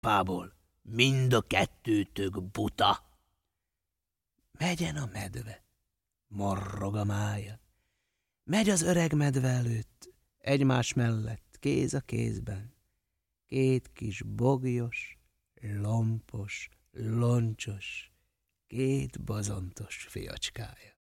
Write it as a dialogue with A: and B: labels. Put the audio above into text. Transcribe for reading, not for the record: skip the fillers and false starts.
A: apából. Mind a kettőtök buta. Megyen a medve, morrog a mája. Megy az öreg medve előtt, egymás mellett, kéz a kézben. Két kis bogyos, lompos, loncsos, két bozontos fiacskája.